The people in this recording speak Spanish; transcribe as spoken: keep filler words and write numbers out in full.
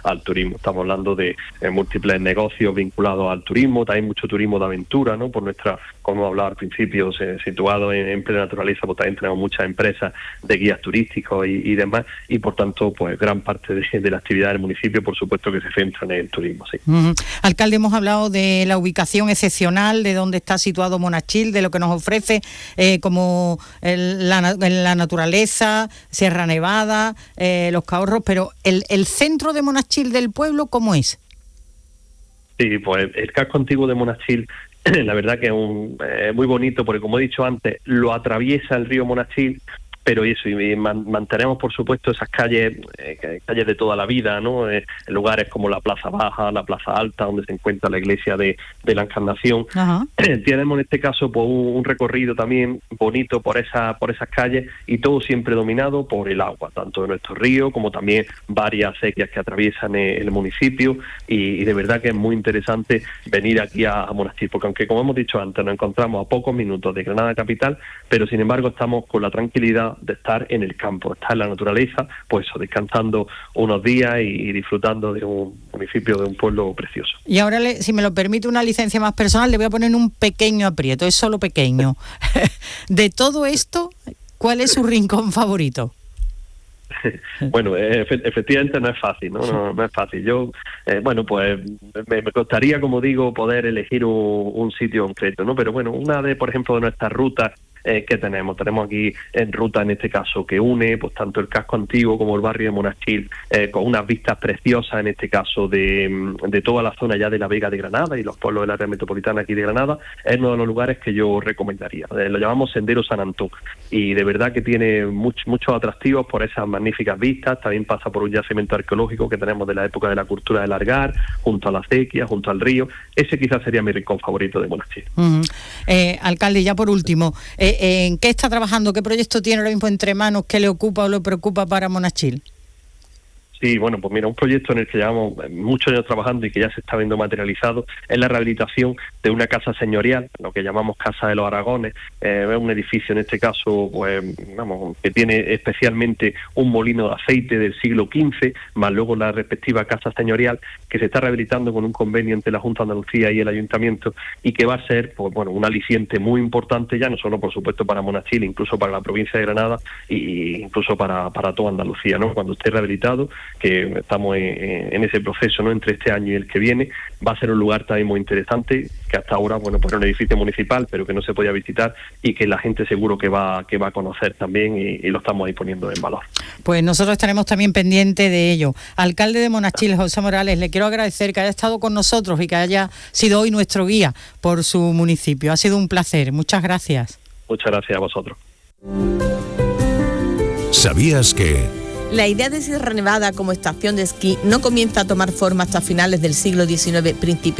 al turismo. Estamos hablando de eh, múltiples negocios vinculados al turismo, también mucho turismo de aventura, ¿no? Por nuestra, como hablaba al principio, eh, situado en, en plena naturaleza, pues también tenemos muchas empresas de guías turísticos y, y demás, y por tanto, pues gran parte de, de la actividad del municipio, por supuesto que se centra en el turismo, sí. Uh-huh. Alcalde, hemos hablado de la ubicación excepcional, de dónde está situado Monachil, de lo que nos ofrece eh, como el, la, la naturaleza, Sierra Nevada, eh, los Cahorros, pero el, el centro de Monachil del pueblo, ¿cómo es? Sí, pues el casco antiguo de Monachil, la verdad que es un, eh, muy bonito, porque como he dicho antes, lo atraviesa el río Monachil, pero eso, y man, mantenemos por supuesto esas calles, eh, calles de toda la vida, ¿no? Eh, lugares como la Plaza Baja, la Plaza Alta, donde se encuentra la iglesia de, de la Encarnación. Uh-huh. Tenemos en este caso pues un, un recorrido también bonito por esa, por esas calles, y todo siempre dominado por el agua, tanto de nuestro río como también varias acequias que atraviesan el, el municipio, y, y de verdad que es muy interesante venir aquí a, a Monachil, porque aunque como hemos dicho antes, nos encontramos a pocos minutos de Granada capital, pero sin embargo estamos con la tranquilidad de estar en el campo, estar en la naturaleza, pues eso, descansando unos días y, y disfrutando de un municipio, de un pueblo precioso. Y ahora, le, si me lo permite una licencia más personal, le voy a poner un pequeño aprieto, es solo pequeño. De todo esto, ¿cuál es su rincón favorito? Bueno, efe- efectivamente no es fácil, ¿no? No, no es fácil. Yo, eh, bueno, pues me, me costaría, como digo, poder elegir un, un sitio concreto, ¿no? Pero bueno, una de, por ejemplo, de nuestras rutas eh, que tenemos, tenemos aquí en ruta, en este caso, que une pues tanto el casco antiguo como el barrio de Monachil, eh, con unas vistas preciosas, en este caso, de, de toda la zona ya de la Vega de Granada y los pueblos del área metropolitana aquí de Granada. Es uno de los lugares que yo recomendaría. Eh, lo llamamos Sendero San Antón, y de verdad que tiene much, muchos atractivos por esas magníficas vistas. También pasa por un yacimiento arqueológico que tenemos de la época de la cultura del Algar, junto a la acequia, junto al río. Ese quizás sería mi rincón favorito de Monachil. Uh-huh. eh, alcalde, ya por último, eh, ¿en qué está trabajando? ¿Qué proyecto tiene ahora mismo entre manos? ¿Qué le ocupa o le preocupa para Monachil? Sí, bueno, pues mira, un proyecto en el que llevamos muchos años trabajando y que ya se está viendo materializado es la rehabilitación de una casa señorial, lo que llamamos Casa de los Aragones. Eh, es un edificio, en este caso, pues vamos, que tiene especialmente un molino de aceite del siglo quince, más luego la respectiva casa señorial, que se está rehabilitando con un convenio entre la Junta de Andalucía y el Ayuntamiento, y que va a ser, pues bueno, un aliciente muy importante, ya no solo, por supuesto, para Monachil, incluso para la provincia de Granada y incluso para, para toda Andalucía, ¿no? Cuando esté rehabilitado, que estamos en, en ese proceso, ¿no? Entre este año y el que viene, va a ser un lugar también muy interesante, que hasta ahora, bueno, pues era un edificio municipal, pero que no se podía visitar, y que la gente seguro que va que va a conocer también, y, y lo estamos ahí poniendo en valor. Pues nosotros estaremos también pendientes de ello. Alcalde de Monachil, José Morales, le quiero agradecer que haya estado con nosotros y que haya sido hoy nuestro guía por su municipio. Ha sido un placer. Muchas gracias. Muchas gracias a vosotros. ¿Sabías que...? La idea de Sierra Nevada como estación de esquí no comienza a tomar forma hasta finales del siglo diecinueve, principios